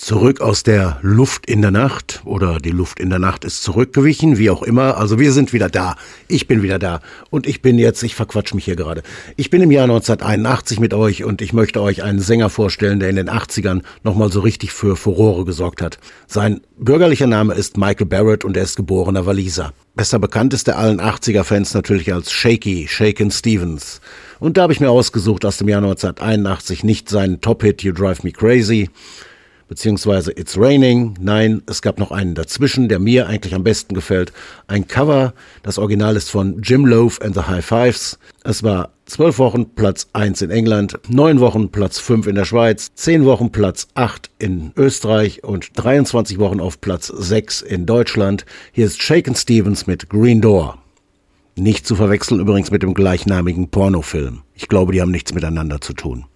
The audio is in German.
Zurück aus der Luft in der Nacht oder die Luft in der Nacht ist zurückgewichen, wie auch immer. Also wir sind wieder da. Ich bin wieder da. Und ich verquatsch mich hier gerade. Ich bin im Jahr 1981 mit euch und ich möchte euch einen Sänger vorstellen, der in den 80ern nochmal so richtig für Furore gesorgt hat. Sein bürgerlicher Name ist Michael Barrett und er ist geborener Waliser. Besser bekannt ist er allen 80er-Fans natürlich als Shakin' Stevens. Und da habe ich mir ausgesucht aus dem Jahr 1981 nicht seinen Top-Hit You Drive Me Crazy, beziehungsweise It's Raining. Nein, es gab noch einen dazwischen, der mir eigentlich am besten gefällt. Ein Cover, das Original ist von Jim Loaf and the High Fives. Es war 12 Wochen Platz 1 in England, 9 Wochen Platz 5 in der Schweiz, 10 Wochen Platz 8 in Österreich und 23 Wochen auf Platz 6 in Deutschland. Hier ist Shakin' Stevens mit Green Door. Nicht zu verwechseln übrigens mit dem gleichnamigen Pornofilm. Ich glaube, die haben nichts miteinander zu tun.